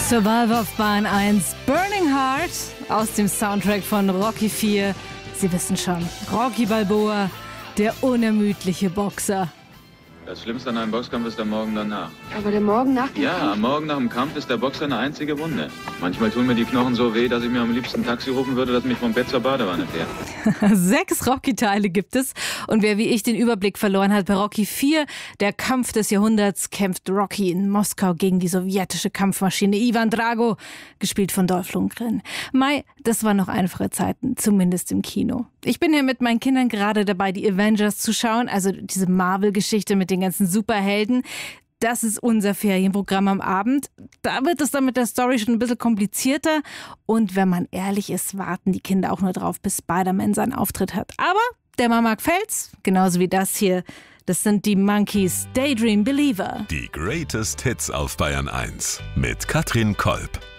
Survivor auf Bahn 1, Burning Heart aus dem Soundtrack von Rocky 4. Sie wissen schon, Rocky Balboa, der unermüdliche Boxer. Das Schlimmste an einem Boxkampf ist der Morgen danach. Aber der Morgen nach dem Ja, Kampf? am Morgen nach dem Kampf ist der Boxer eine einzige Wunde. Manchmal tun mir die Knochen so weh, dass ich mir am liebsten ein Taxi rufen würde, das mich vom Bett zur Badewanne fährt. 6 Rocky-Teile gibt es. Und wer wie ich den Überblick verloren hat, bei Rocky 4, der Kampf des Jahrhunderts, kämpft Rocky in Moskau gegen die sowjetische Kampfmaschine Ivan Drago, gespielt von Dolph Lundgren. Mai, das waren noch einfache Zeiten, zumindest im Kino. Ich bin hier mit meinen Kindern gerade dabei, die Avengers zu schauen, also diese Marvel-Geschichte mit den ganzen Superhelden. Das ist unser Ferienprogramm am Abend. Da wird es dann mit der Story schon ein bisschen komplizierter. Und wenn man ehrlich ist, warten die Kinder auch nur drauf, bis Spider-Man seinen Auftritt hat. Aber der Mama gefällt's, genauso wie das hier. Das sind die Monkeys, Daydream Believer. Die Greatest Hits auf Bayern 1 mit Katrin Kolb.